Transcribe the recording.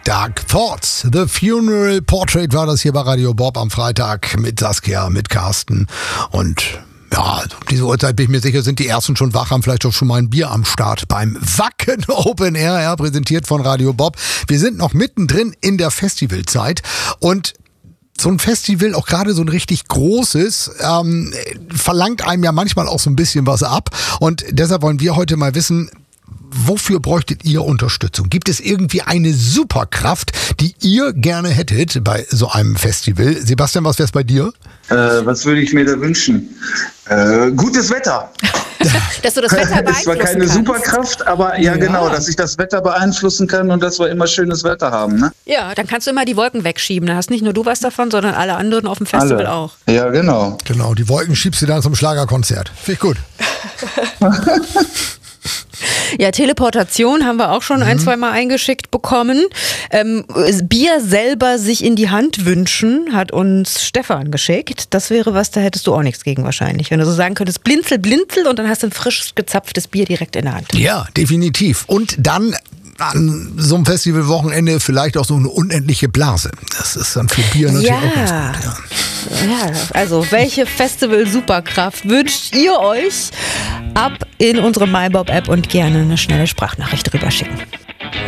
Dark Thoughts. The Funeral Portrait war das hier bei Radio Bob am Freitag mit Saskia, mit Carsten und ja, um diese Uhrzeit bin ich mir sicher, sind die Ersten schon wach, haben vielleicht auch schon mal ein Bier am Start beim Wacken Open Air, ja, präsentiert von Radio Bob. Wir sind noch mittendrin in der Festivalzeit und so ein Festival, auch gerade so ein richtig großes, verlangt einem ja manchmal auch so ein bisschen was ab. Und deshalb wollen wir heute mal wissen, wofür bräuchtet ihr Unterstützung? Gibt es irgendwie eine Superkraft, die ihr gerne hättet bei so einem Festival? Sebastian, was wär's bei dir? Was würde ich mir da wünschen? Gutes Wetter. Dass du das Wetter beeinflussen Es war keine kannst. Superkraft, aber ja genau, dass ich das Wetter beeinflussen kann und dass wir immer schönes Wetter haben. Ne? Ja, dann kannst du immer die Wolken wegschieben. Da hast nicht nur du was davon, sondern alle anderen auf dem Festival auch. Ja, genau. Genau, die Wolken schiebst du dann zum Schlagerkonzert. Finde ich gut. Ja, Teleportation haben wir auch schon ein, zwei Mal eingeschickt bekommen. Bier selber sich in die Hand wünschen, hat uns Stefan geschickt. Das wäre was, da hättest du auch nichts gegen wahrscheinlich. Wenn du so sagen könntest, blinzel, blinzel und dann hast du ein frisch gezapftes Bier direkt in der Hand. Ja, definitiv. Und dann an so einem Festivalwochenende vielleicht auch so eine unendliche Blase. Das ist dann für Bier natürlich auch ganz gut. Ja. Ja, also welche Festival-Superkraft wünscht ihr euch? Ab in unsere MyBob-App und gerne eine schnelle Sprachnachricht rüberschicken.